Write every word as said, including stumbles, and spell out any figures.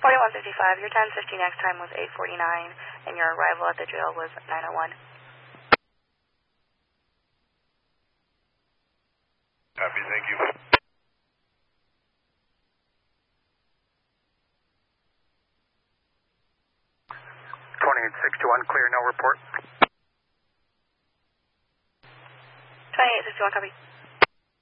forty-one fifty-five, your ten fifteen X time was eight forty-nine, and your arrival at the jail was nine oh one. Copy, thank you. twenty-eight sixty-one, clear, no report. twenty-eight sixty-one, copy.